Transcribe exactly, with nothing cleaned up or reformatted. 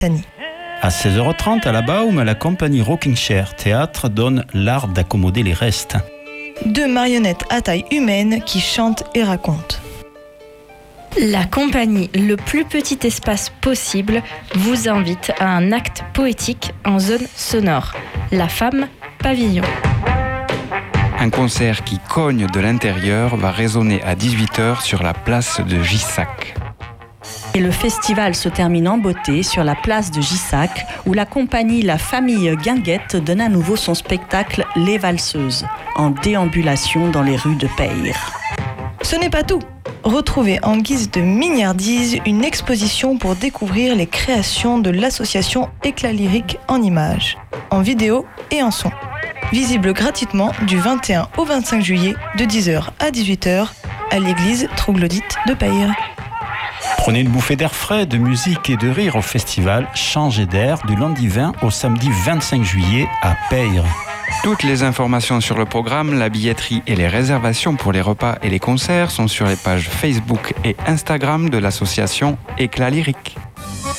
À seize heures trente, à la Baum, la compagnie Rocking Chair Théâtre donne l'art d'accommoder les restes. Deux marionnettes à taille humaine qui chantent et racontent. La compagnie Le plus petit espace possible vous invite à un acte poétique en zone sonore. La femme pavillon. Un concert qui cogne de l'intérieur va résonner à dix-huit heures sur la place de Gissac. Et le festival se termine en beauté sur la place de Gissac, où la compagnie La Famille Guinguette donne à nouveau son spectacle Les Valseuses, en déambulation dans les rues de Peyre. Ce n'est pas tout. Retrouvez en guise de mignardise une exposition pour découvrir les créations de l'association Éclat Lyrique en images, en vidéo et en son. Visible gratuitement du vingt et un au vingt-cinq juillet de dix heures à dix-huit heures à l'église troglodyte de Peyre. Prenez une bouffée d'air frais, de musique et de rire au festival Changer d'air du lundi vingt au samedi vingt-cinq juillet à Peyre. Toutes les informations sur le programme, la billetterie et les réservations pour les repas et les concerts sont sur les pages Facebook et Instagram de l'association Éclat Lyrique.